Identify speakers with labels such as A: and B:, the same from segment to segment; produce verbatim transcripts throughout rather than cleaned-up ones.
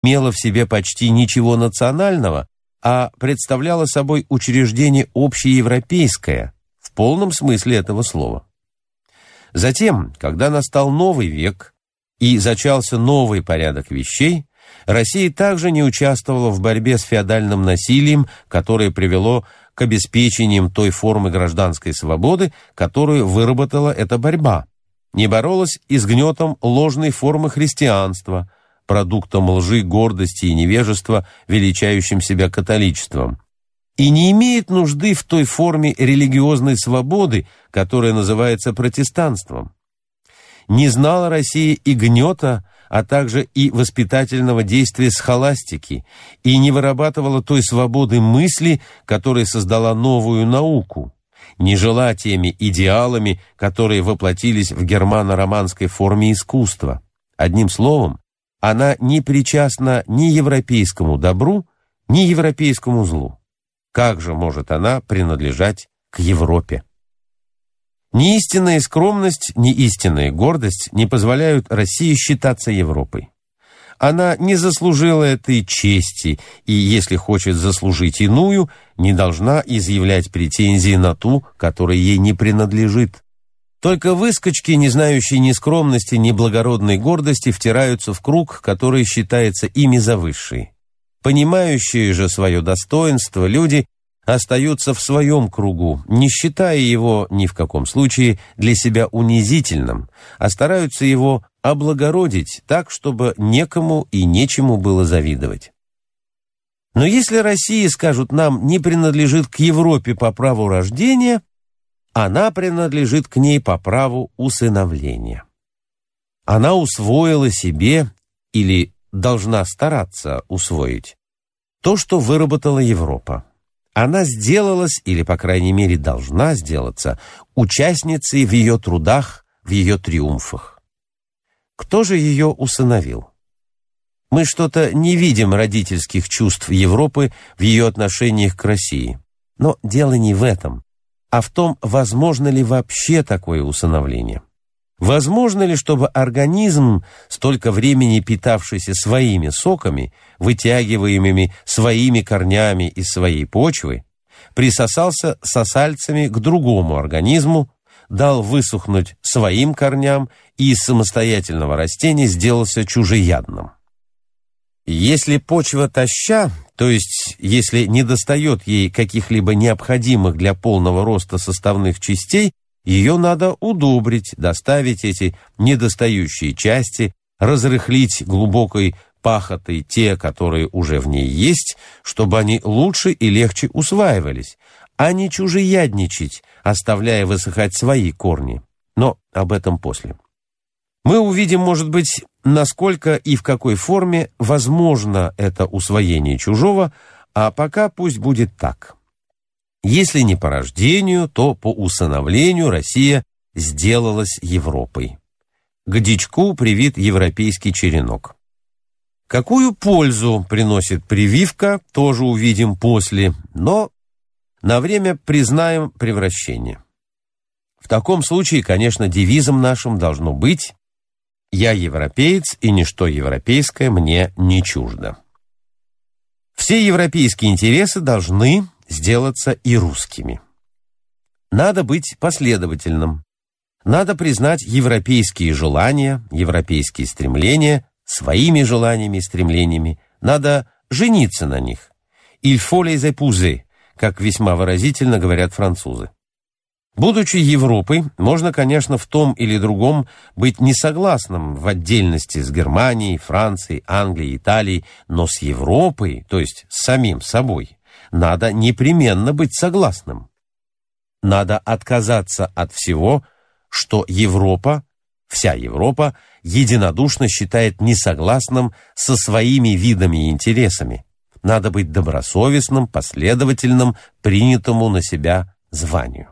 A: имела в себе почти ничего национального, а представляла собой учреждение общеевропейское, в полном смысле этого слова. Затем, когда настал новый век и зачался новый порядок вещей, Россия также не участвовала в борьбе с феодальным насилием, которое привело к обеспечениям той формы гражданской свободы, которую выработала эта борьба, не боролась и с гнетом ложной формы христианства, продуктом лжи, гордости и невежества, величающим себя католичеством, и не имеет нужды в той форме религиозной свободы, которая называется протестанством. Не знала Россия и гнета, а также и воспитательного действия схоластики, и не вырабатывала той свободы мысли, которая создала новую науку, не жила теми идеалами, которые воплотились в германо-романской форме искусства. Одним словом, она не причастна ни европейскому добру, ни европейскому злу. Как же может она принадлежать к Европе? Ни истинная скромность, ни истинная гордость не позволяют России считаться Европой. Она не заслужила этой чести, и, если хочет заслужить иную, не должна изъявлять претензии на ту, которая ей не принадлежит. Только выскочки, не знающие ни скромности, ни благородной гордости, втираются в круг, который считается ими за высший. Понимающие же свое достоинство люди остаются в своем кругу, не считая его ни в каком случае для себя унизительным, а стараются его облагородить так, чтобы некому и нечему было завидовать. Но если Россия, скажут нам, не принадлежит к Европе по праву рождения, она принадлежит к ней по праву усыновления. Она усвоила себе, или должна стараться усвоить, то, что выработала Европа. Она сделалась, или, по крайней мере, должна сделаться, участницей в ее трудах, в ее триумфах. Кто же ее усыновил? Мы что-то не видим родительских чувств Европы в ее отношениях к России. Но дело не в этом, а в том, возможно ли вообще такое усыновление. Возможно ли, чтобы организм, столько времени питавшийся своими соками, вытягиваемыми своими корнями из своей почвы, присосался сосальцами к другому организму, дал высохнуть своим корням и из самостоятельного растения сделался чужеядным? Если почва тоща, то есть если недостает ей каких-либо необходимых для полного роста составных частей, ее надо удобрить, доставить эти недостающие части, разрыхлить глубокой пахотой те, которые уже в ней есть, чтобы они лучше и легче усваивались, а не чужеядничать, оставляя высыхать свои корни. Но об этом после. Мы увидим, может быть, насколько и в какой форме возможно это усвоение чужого, а пока пусть будет так. Если не по рождению, то по усыновлению Россия сделалась Европой. К дичку привит европейский черенок. Какую пользу приносит прививка, тоже увидим после, но на время признаем превращение. В таком случае, конечно, девизом нашим должно быть «Я европеец, и ничто европейское мне не чуждо». Все европейские интересы должны сделаться и русскими. Надо быть последовательным. Надо признать европейские желания, европейские стремления своими желаниями и стремлениями. Надо жениться на них. «Il faut les épouser», как весьма выразительно говорят французы. Будучи Европой, можно, конечно, в том или другом быть несогласным в отдельности с Германией, Францией, Англией, Италией, но с Европой, то есть с самим собой, надо непременно быть согласным. Надо отказаться от всего, что Европа, вся Европа, единодушно считает несогласным со своими видами и интересами. Надо быть добросовестным, последовательным, принятому на себя званию.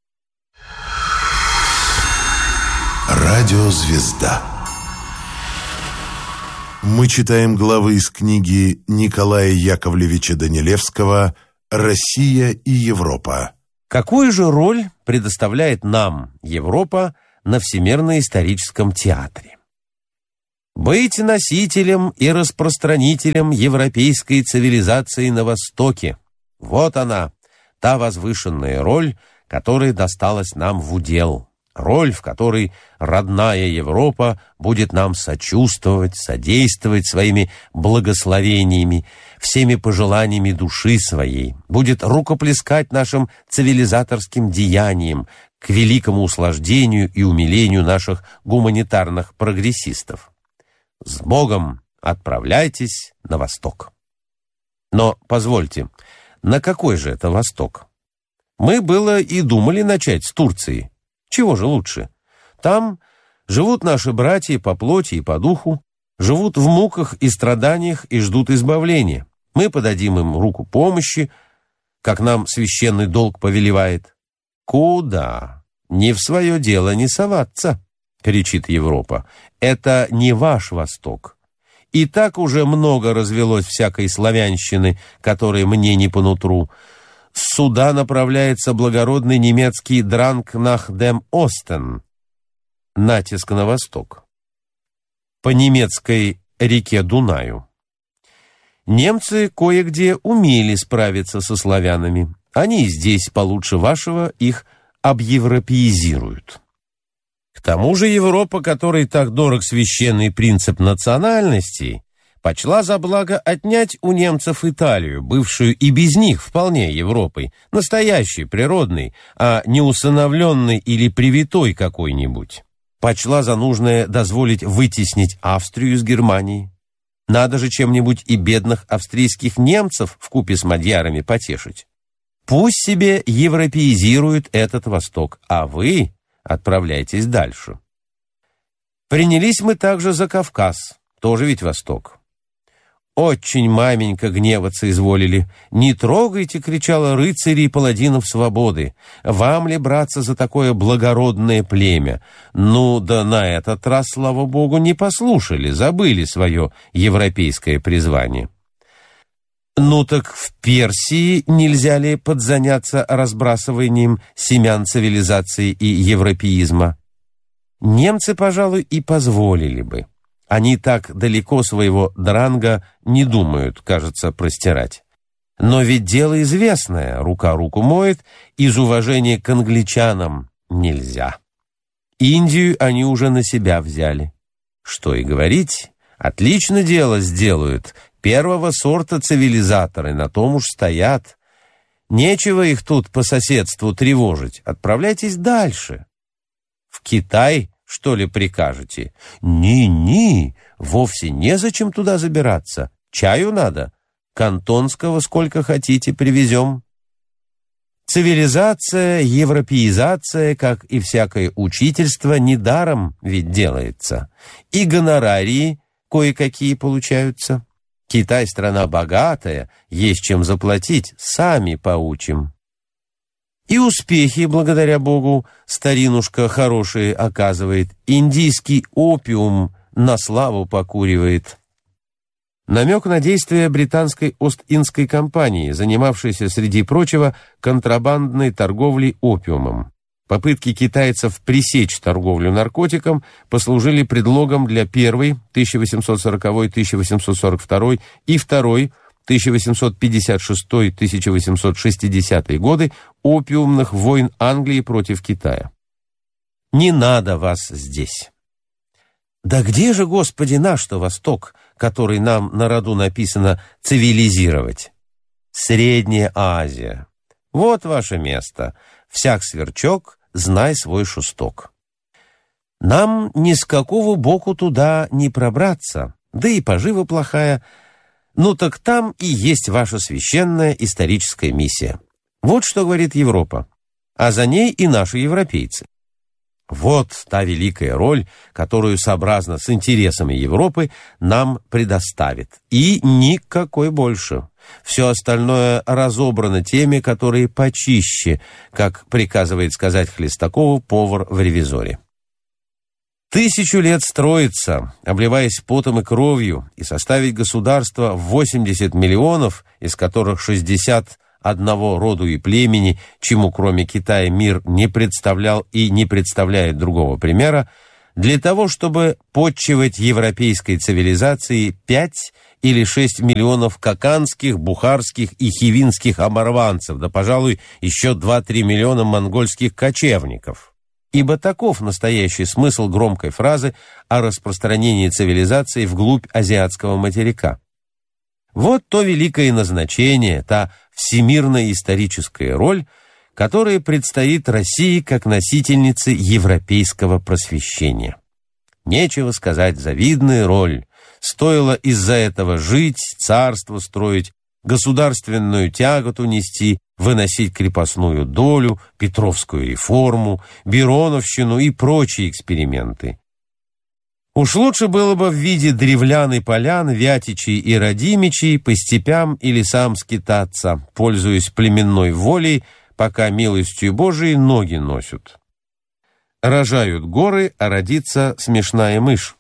B: Радиозвезда. Мы читаем главы из книги Николая Яковлевича Данилевского «Россия и Европа».
A: Какую же роль предоставляет нам Европа на всемирно-историческом театре? быть носителем и распространителем европейской цивилизации на Востоке. Вот она, та возвышенная роль, которая досталась нам в удел. Роль, в которой родная Европа будет нам сочувствовать, содействовать своими благословениями, всеми пожеланиями души своей, будет рукоплескать нашим цивилизаторским деяниям к великому услаждению и умилению наших гуманитарных прогрессистов. С Богом отправляйтесь на Восток. Но, позвольте, на какой же это Восток? Мы было и думали начать с Турции. Чего же лучше? Там живут наши братья по плоти и по духу, живут в муках и страданиях и ждут избавления. Мы подадим им руку помощи, как нам священный долг повелевает. Куда? Не в свое дело не соваться, кричит Европа. Это не ваш Восток. И так уже много развелось всякой славянщины, которая мне не по нутру. Сюда направляется благородный немецкий Дранг нах дем Остен, натиск на восток, по немецкой реке Дунаю. Немцы кое-где умели справиться со славянами. Они здесь получше вашего их объевропеизируют. К тому же Европа, которой так дорог священный принцип национальности, почла за благо отнять у немцев Италию, бывшую и без них вполне Европой, настоящей, природной, а не усыновленной или привитой какой-нибудь. Почла за нужное дозволить вытеснить Австрию из Германии. Надо же чем-нибудь и бедных австрийских немцев вкупе с мадьярами потешить. Пусть себе европеизирует этот Восток, а вы отправляйтесь дальше. Принялись мы также за Кавказ, тоже ведь Восток. Очень, маменька, гневаться изволили. «Не трогайте», — кричала, рыцарей и паладинов свободы. «Вам ли браться за такое благородное племя?» Ну, да на этот раз, слава богу, не послушали, забыли свое европейское призвание. Ну так в Персии нельзя ли подзаняться разбрасыванием семян цивилизации и европеизма? Немцы, пожалуй, и позволили бы. Они так далеко своего дранга не думают, кажется, простирать. Но ведь дело известное, рука руку моет, из уважения к англичанам нельзя. Индию они уже на себя взяли. Что и говорить, отлично дело сделают. Первого сорта цивилизаторы на том уж стоят. Нечего их тут по соседству тревожить. Отправляйтесь дальше. В Китай, что ли, прикажете? Ни-ни, вовсе незачем туда забираться. Чаю надо. Кантонского сколько хотите привезем. Цивилизация, европеизация, как и всякое учительство, недаром ведь делается. И гонорарии кое-какие получаются. Китай страна богатая, есть чем заплатить, сами поучим. И успехи, благодаря Богу, старинушка хорошие оказывает. Индийский опиум на славу покуривает. Намек на действия британской Ост-Индской компании, занимавшейся, среди прочего, контрабандной торговлей опиумом. Попытки китайцев пресечь торговлю наркотиком послужили предлогом для первой, тысяча восемьсот сороковой — тысяча восемьсот сорок второй, и второй, тысяча восемьсот пятьдесят шестой — тысяча восемьсот шестидесятый годы, опиумных войн Англии против Китая. Не надо вас здесь. Да где же, Господи, наш-то Восток, который нам на роду написано цивилизировать? Средняя Азия. Вот ваше место. Всяк сверчок, знай свой шусток. Нам ни с какого боку туда не пробраться, да и пожива плохая. Ну так там и есть ваша священная историческая миссия. Вот что говорит Европа, а за ней и наши европейцы. Вот та великая роль, которую, сообразно с интересами Европы, нам предоставит. И никакой больше. Все остальное разобрано теми, которые почище, как приказывает сказать Хлестакову повар в «Ревизоре». Тысячу лет строиться, обливаясь потом и кровью, и составить государство в восемьдесят миллионов, из которых шестьдесят одного роду и племени, чему кроме Китая мир не представлял и не представляет другого примера, для того, чтобы подчивать европейской цивилизацией пять или шесть миллионов каканских, бухарских и хивинских оборванцев, да, пожалуй, еще два-три миллиона монгольских кочевников. Ибо таков настоящий смысл громкой фразы о распространении цивилизации вглубь азиатского материка. Вот то великое назначение, та всемирная историческая роль, которая предстоит России как носительнице европейского просвещения. Нечего сказать, завидная роль. Стоило из-за этого жить, царство строить, государственную тяготу нести, выносить крепостную долю, Петровскую реформу, Бироновщину и прочие эксперименты. Уж лучше было бы в виде древлян и полян, вятичей и радимичей по степям и лесам скитаться, пользуясь племенной волей, пока милостью Божией ноги носят. Рожают горы, а родится смешная мышь.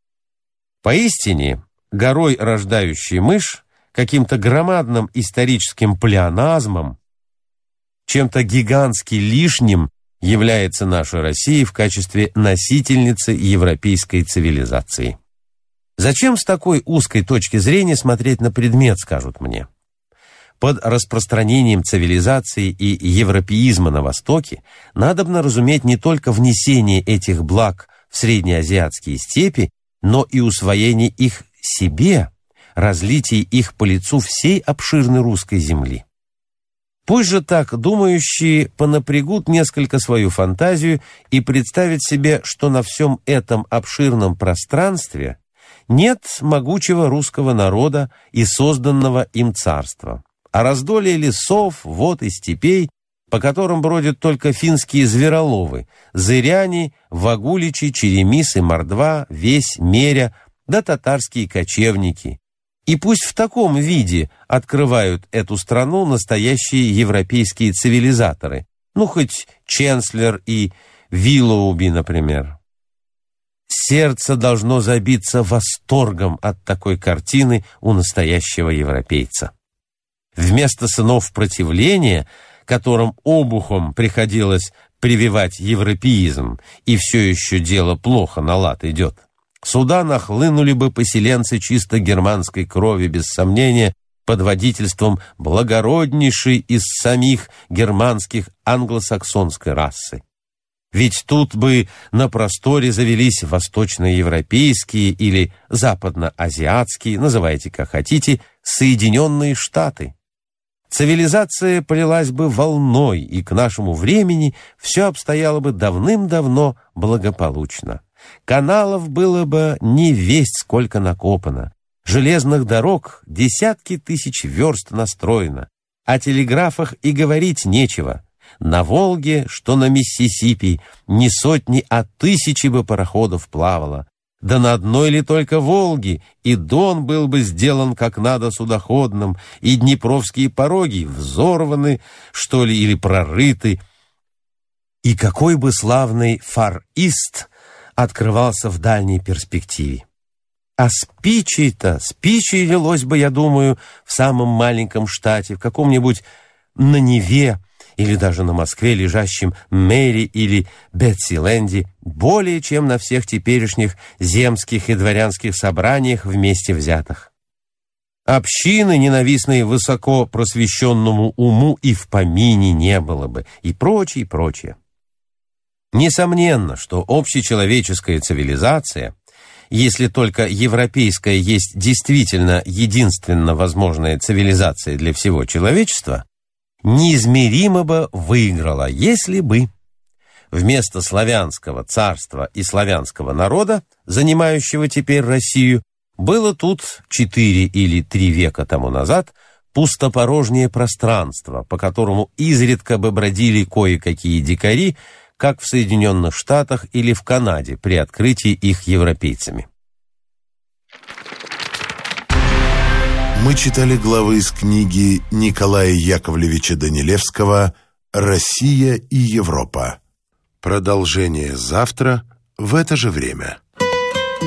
A: Поистине, горой рождающая мышь, каким-то громадным историческим плеоназмом, чем-то гигантски лишним является наша Россия в качестве носительницы европейской цивилизации. Зачем с такой узкой точки зрения смотреть на предмет, скажут мне? Под распространением цивилизации и европеизма на Востоке надобно разуметь не только внесение этих благ в среднеазиатские степи, но и усвоение их себе, разлитие их по лицу всей обширной русской земли. Пусть же так думающие понапрягут несколько свою фантазию и представят себе, что на всем этом обширном пространстве нет могучего русского народа и созданного им царства, а раздолье лесов, вод и степей, по которым бродят только финские звероловы, зыряне, вагуличи, черемисы, мордва, весь, меря, да татарские кочевники. И пусть в таком виде открывают эту страну настоящие европейские цивилизаторы, ну хоть Ченслер и Виллоуби, например. Сердце должно забиться восторгом от такой картины у настоящего европейца. Вместо сынов противления, которым обухом приходилось прививать европеизм, и все еще дело плохо на лад идет, сюда нахлынули бы поселенцы чисто германской крови, без сомнения, под водительством благороднейшей из самих германских англосаксонской расы. Ведь тут бы на просторе завелись восточноевропейские или западноазиатские, называйте как хотите, Соединенные Штаты. Цивилизация полилась бы волной, и к нашему времени все обстояло бы давным-давно благополучно. Каналов было бы не весть сколько накопано, железных дорог десятки тысяч верст настроено, о телеграфах и говорить нечего. На Волге, что на Миссисипи, не сотни, а тысячи бы пароходов плавало. Да на одной ли только Волге и Дон был бы сделан как надо судоходным, и днепровские пороги взорваны, что ли, или прорыты. И какой бы славный Фар-Ист открывался в дальней перспективе. А с пичей-то, с пичей лилось бы, я думаю, в самом маленьком штате, в каком-нибудь на Неве, или даже на Москве, лежащем Мэри или Бетсиленде, более чем на всех теперешних земских и дворянских собраниях вместе взятых. Общины, ненавистной высоко просвещенному уму, и в помине не было бы, и прочее, и прочее. Несомненно, что общечеловеческая цивилизация, если только европейская есть действительно единственно возможная цивилизация для всего человечества, неизмеримо бы выиграла, если бы вместо славянского царства и славянского народа, занимающего теперь Россию, было тут четыре или три века тому назад пустопорожнее пространство, по которому изредка бы бродили кое-какие дикари, как в Соединенных Штатах или в Канаде при открытии их европейцами.
B: Мы читали главы из книги Николая Яковлевича Данилевского «Россия и Европа». Продолжение завтра в это же время.